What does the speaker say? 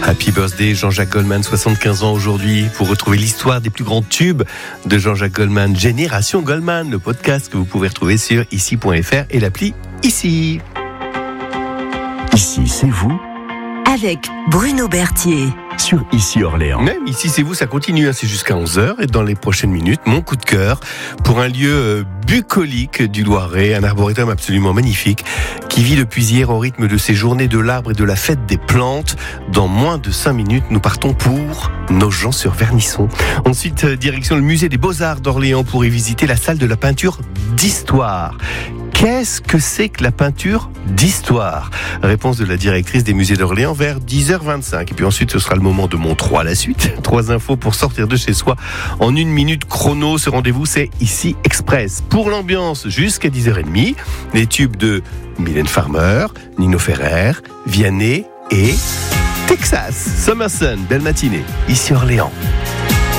Happy birthday Jean-Jacques Goldman, 75 ans aujourd'hui. Pour retrouver l'histoire des plus grands tubes de Jean-Jacques Goldman, Génération Goldman, le podcast que vous pouvez retrouver sur ici.fr et l'appli Ici. Ici, c'est vous avec Bruno Berthier. Sur Ici Orléans. Même Ici c'est vous, ça continue, c'est jusqu'à 11h et dans les prochaines minutes, mon coup de cœur pour un lieu bucolique du Loiret, un arboretum absolument magnifique qui vit depuis hier au rythme de ces journées de l'arbre et de la fête des plantes. Dans moins de 5 minutes, nous partons pour Nogent-sur-Vernisson. Ensuite, direction le musée des Beaux-Arts d'Orléans pour y visiter la salle de la peinture d'histoire. Qu'est-ce que c'est que la peinture d'histoire ? Réponse de la directrice des musées d'Orléans vers 10h25. Et puis ensuite, ce sera le moment de mon 3 à la suite. 3 infos pour sortir de chez soi en 1 minute chrono. Ce rendez-vous, c'est Ici Express. Pour l'ambiance, jusqu'à 10h30, les tubes de Mylène Farmer, Nino Ferrer, Vianney et Texas. Summerson, belle matinée. Ici Orléans.